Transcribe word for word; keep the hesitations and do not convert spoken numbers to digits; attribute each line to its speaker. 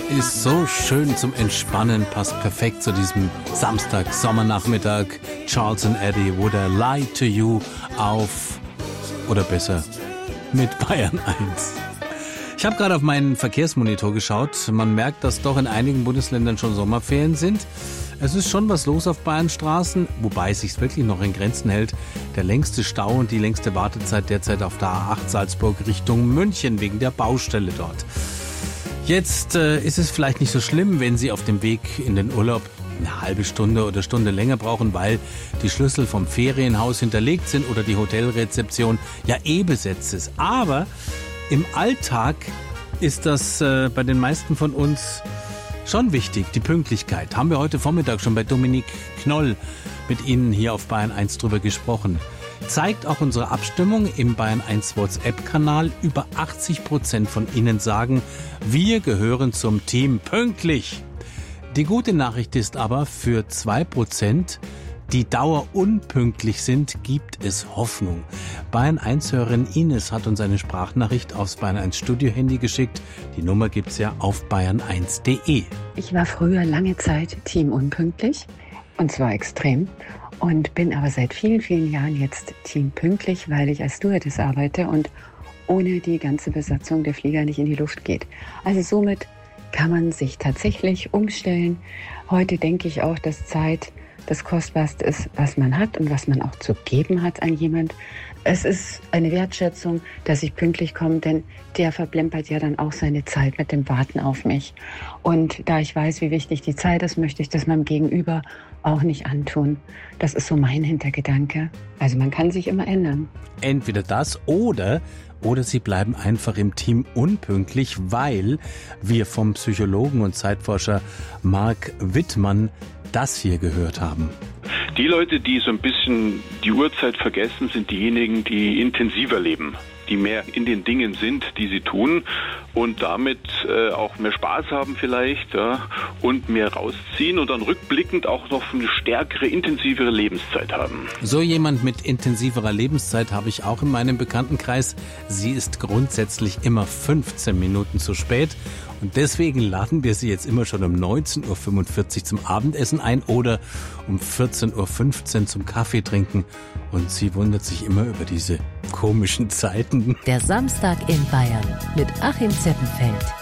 Speaker 1: ist so schön zum Entspannen, passt perfekt zu diesem Samstag, Sommernachmittag. Charles and Eddie, Would I Lie to You auf, oder besser, mit Bayern eins. Ich habe gerade auf meinen Verkehrsmonitor geschaut. Man merkt, dass doch in einigen Bundesländern schon Sommerferien sind. Es ist schon was los auf Bayern Straßen, wobei es sich wirklich noch in Grenzen hält. Der längste Stau und die längste Wartezeit derzeit auf der A acht Salzburg Richtung München wegen der Baustelle dort. Jetzt äh, ist es vielleicht nicht so schlimm, wenn Sie auf dem Weg in den Urlaub eine halbe Stunde oder Stunde länger brauchen, weil die Schlüssel vom Ferienhaus hinterlegt sind oder die Hotelrezeption ja eh besetzt ist. Aber im Alltag ist das äh, bei den meisten von uns schon wichtig, die Pünktlichkeit. Haben wir heute Vormittag schon bei Dominik Knoll mit Ihnen hier auf Bayern eins drüber gesprochen. Zeigt auch unsere Abstimmung im Bayern eins WhatsApp-Kanal. Über achtzig Prozent von Ihnen sagen, wir gehören zum Team pünktlich. Die gute Nachricht ist aber, für zwei Prozent, die dauerunpünktlich sind, gibt es Hoffnung. Bayern eins-Hörerin Ines hat uns eine Sprachnachricht aufs Bayern eins Studio-Handy geschickt. Die Nummer gibt's ja auf bayern eins punkt de.
Speaker 2: Ich war früher lange Zeit Team unpünktlich, und zwar extrem. Und bin aber seit vielen, vielen Jahren jetzt Team pünktlich, weil ich als Stewardess arbeite und ohne die ganze Besatzung der Flieger nicht in die Luft geht. Also somit kann man sich tatsächlich umstellen. Heute denke ich auch, dass Zeit das Kostbarste ist, was man hat und was man auch zu geben hat an jemand. Es ist eine Wertschätzung, dass ich pünktlich komme, denn der verplempert ja dann auch seine Zeit mit dem Warten auf mich. Und da ich weiß, wie wichtig die Zeit ist, möchte ich das meinem Gegenüber auch nicht antun. Das ist so mein Hintergedanke. Also man kann sich immer ändern.
Speaker 1: Entweder das oder, oder Sie bleiben einfach im Team unpünktlich, weil wir vom Psychologen und Zeitforscher Marc Wittmann das hier gehört haben.
Speaker 3: Die Leute, die so ein bisschen die Uhrzeit vergessen, sind diejenigen, die intensiver leben, die mehr in den Dingen sind, die sie tun und damit äh, auch mehr Spaß haben vielleicht, ja, und mehr rausziehen und dann rückblickend auch noch eine stärkere, intensivere Lebenszeit haben.
Speaker 1: So jemand mit intensiverer Lebenszeit habe ich auch in meinem Bekanntenkreis. Sie ist grundsätzlich immer fünfzehn Minuten zu spät. Und deswegen laden wir Sie jetzt immer schon um neunzehn Uhr fünfundvierzig zum Abendessen ein oder um vierzehn Uhr fünfzehn zum Kaffee trinken. Und sie wundert sich immer über diese komischen Zeiten.
Speaker 4: Der Samstag in Bayern mit Achim Zeppenfeld.